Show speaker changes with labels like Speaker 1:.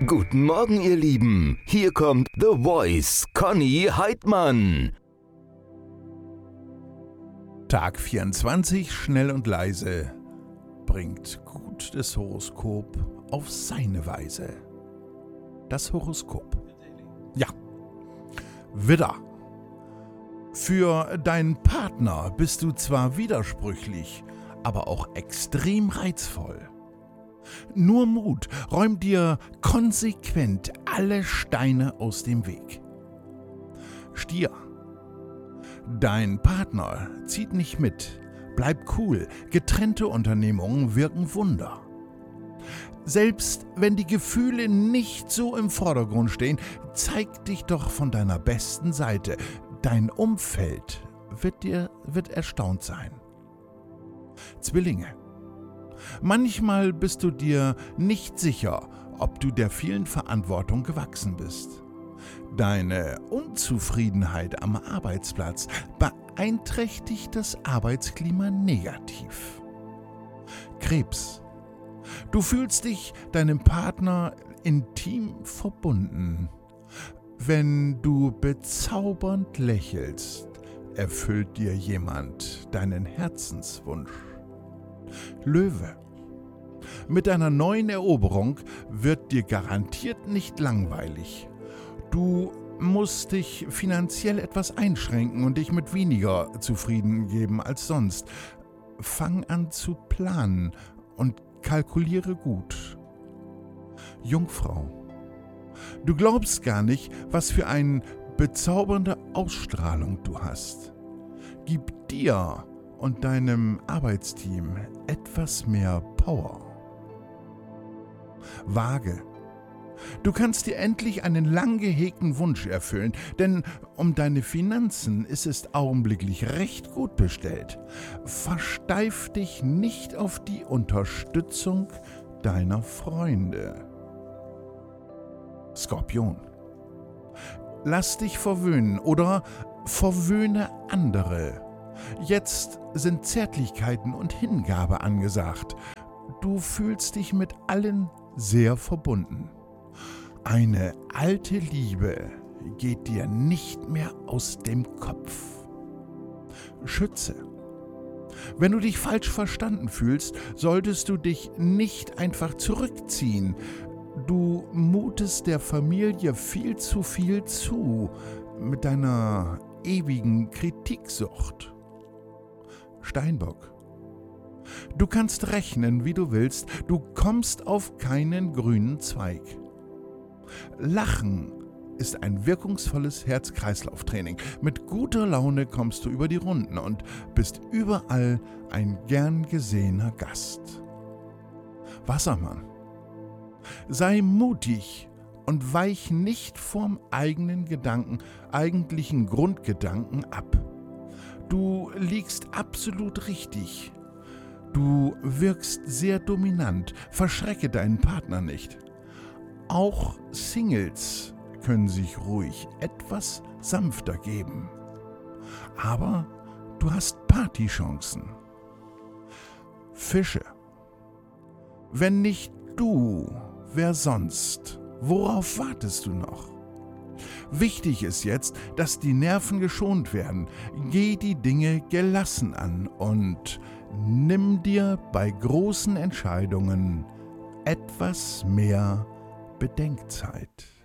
Speaker 1: Guten Morgen, ihr Lieben. Hier kommt The Voice, Conny Heidmann.
Speaker 2: Tag 24, schnell und leise, bringt gutes Horoskop auf seine Weise. Das Horoskop. Ja. Widder. Für deinen Partner bist du zwar widersprüchlich, aber auch extrem reizvoll. Nur Mut, räum dir konsequent alle Steine aus dem Weg. Stier. Dein Partner zieht nicht mit, bleib cool, getrennte Unternehmungen wirken Wunder. Selbst wenn die Gefühle nicht so im Vordergrund stehen, zeig dich doch von deiner besten Seite. Dein Umfeld wird erstaunt sein. Zwillinge. Manchmal bist du dir nicht sicher, ob du der vielen Verantwortung gewachsen bist. Deine Unzufriedenheit am Arbeitsplatz beeinträchtigt das Arbeitsklima negativ. Krebs. Du fühlst dich deinem Partner intim verbunden. Wenn du bezaubernd lächelst, erfüllt dir jemand deinen Herzenswunsch. Löwe. Mit deiner neuen Eroberung wird dir garantiert nicht langweilig. Du musst dich finanziell etwas einschränken und dich mit weniger zufrieden geben als sonst. Fang an zu planen und kalkuliere gut. Jungfrau. Du glaubst gar nicht, was für eine bezaubernde Ausstrahlung du hast. Gib dir und deinem Arbeitsteam etwas mehr Power. Waage. Du kannst dir endlich einen lang gehegten Wunsch erfüllen, denn um deine Finanzen ist es augenblicklich recht gut bestellt. Versteif dich nicht auf die Unterstützung deiner Freunde. Skorpion. Lass dich verwöhnen oder verwöhne andere. Jetzt sind Zärtlichkeiten und Hingabe angesagt. Du fühlst dich mit allen sehr verbunden. Eine alte Liebe geht dir nicht mehr aus dem Kopf. Schütze. Wenn du dich falsch verstanden fühlst, solltest du dich nicht einfach zurückziehen. Du mutest der Familie viel zu viel zu mit deiner ewigen Kritiksucht. Steinbock. Du kannst rechnen, wie du willst, du kommst auf keinen grünen Zweig. Lachen ist ein wirkungsvolles Herz-Kreislauf-Training. Mit guter Laune kommst du über die Runden und bist überall ein gern gesehener Gast. Wassermann. Sei mutig und weich nicht vom eigentlichen Grundgedanken ab. Du liegst absolut richtig. Du wirkst sehr dominant. Verschrecke deinen Partner nicht. Auch Singles können sich ruhig etwas sanfter geben. Aber du hast Partychancen. Fische. Wenn nicht du, wer sonst? Worauf wartest du noch? Wichtig ist jetzt, dass die Nerven geschont werden. Geh die Dinge gelassen an und nimm dir bei großen Entscheidungen etwas mehr Bedenkzeit.